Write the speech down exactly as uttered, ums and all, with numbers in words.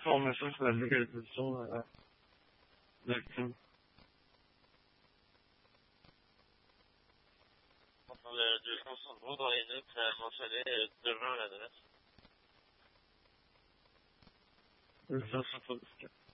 formation sur la localisation euh, de la victime. Enfin, le deux cent soixante-douze dans les notes, ça mentionnait euh, devant l'adresse. deux cent soixante-douze.